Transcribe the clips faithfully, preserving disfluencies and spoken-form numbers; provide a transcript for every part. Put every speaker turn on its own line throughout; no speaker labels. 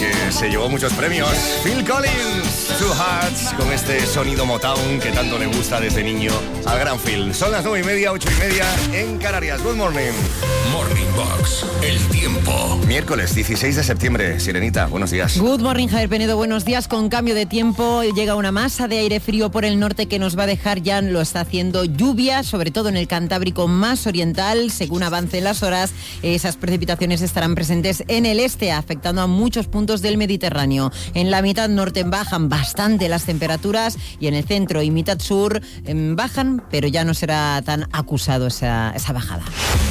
porque se llevó muchos premios. Phil Collins, Two Hearts, con este sonido Motown que tanto le gusta desde niño al gran Phil. Son las nueve y media, ocho y media en Canarias. Good morning.
Morning Box, el tiempo.
Miércoles dieciséis de septiembre. Sirenita, buenos días.
Good morning, Javier Penedo, buenos días. Con cambio de tiempo llega una masa de aire frío por el norte que nos va a dejar, ya lo está haciendo, lluvia, sobre todo en el Cantábrico más oriental. Según avancen las horas, esas precipitaciones estarán presentes en el este, afectando a muchos puntos del Mediterráneo. En la mitad norte bajan bastante las temperaturas y en el centro y mitad sur eh, bajan, pero ya no será tan acusado esa, esa bajada.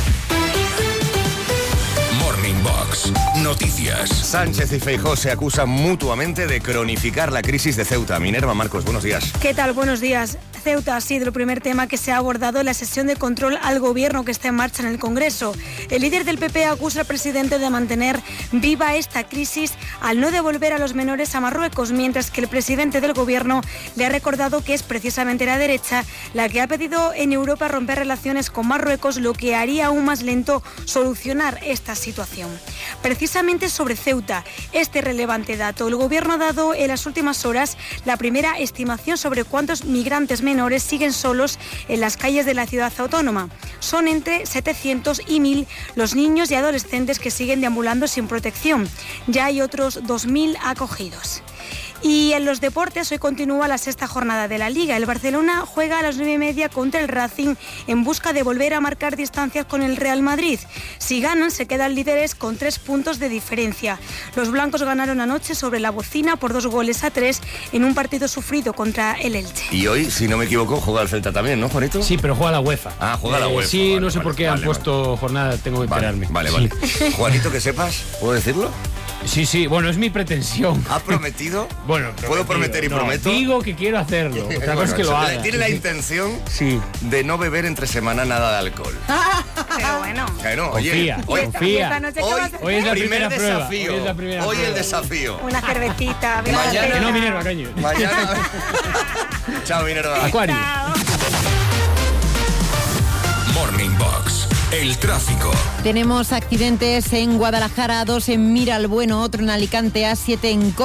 Morning Box, noticias.
Sánchez y Feijóo se acusan mutuamente de cronificar la crisis de Ceuta. Minerva Marcos, buenos días.
¿Qué tal? Buenos días. Ceuta ha sido el primer tema que se ha abordado en la sesión de control al gobierno que está en marcha en el Congreso. El líder del P P acusa al presidente de mantener viva esta crisis al no devolver a los menores a Marruecos, mientras que el presidente del gobierno le ha recordado que es precisamente la derecha la que ha pedido en Europa romper relaciones con Marruecos, lo que haría aún más lento solucionar esta situación. Precisamente sobre Ceuta, este relevante dato. El gobierno ha dado en las últimas horas la primera estimación sobre cuántos migrantes menores siguen solos en las calles de la ciudad autónoma. Son entre setecientos y mil los niños y adolescentes que siguen deambulando sin protección. Ya hay otros dos mil acogidos. Y en los deportes, hoy continúa la sexta jornada de la Liga. El Barcelona juega a las nueve y media contra el Racing en busca de volver a marcar distancias con el Real Madrid. Si ganan, se quedan líderes con tres puntos de diferencia. Los blancos ganaron anoche sobre la Bocina por dos goles a tres en un partido sufrido contra el Elche.
Y hoy, si no me equivoco, juega el Celta también, ¿no, Juanito?
Sí, pero juega la UEFA.
Ah, juega
eh,
la UEFA.
Sí,
vale,
no sé
vale,
por qué
vale,
han
vale.
puesto jornada, tengo que
Vale,
enterarme.
vale, vale.
Sí.
Juanito, que sepas, ¿puedo decirlo?
Sí, sí, bueno, es mi pretensión.
¿Ha prometido?
Bueno,
¿Puedo prometer y
no,
prometo?
Digo que quiero hacerlo. Otra
Bueno,
cosa es que lo haga.
tiene la intención
Sí.
de no beber entre semana nada de alcohol.
Pero bueno.
Claro, oye,
Confía,
hoy,
confía.
Esta noche, ¿qué
hoy,
vas a hacer?
Hoy es la
primer
primera prueba.
desafío.
Hoy es la primera
Hoy el
prueba.
desafío.
Una cervecita.
Mañana-
Que no, Minerva, coño.
Mañana. Chao, Minerva.
Acuario.
Chao.
Morning Box, el tráfico.
Tenemos accidentes en Guadalajara, dos en Miralbueno, otro en Alicante, A siete en